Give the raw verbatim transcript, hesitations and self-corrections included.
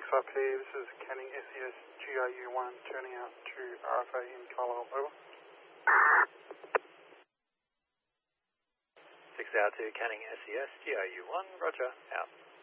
R P, this is Canning S E S G R U one, turning out to R F A in Carlisle, over. six hour two, Canning S E S G R U one, roger, out.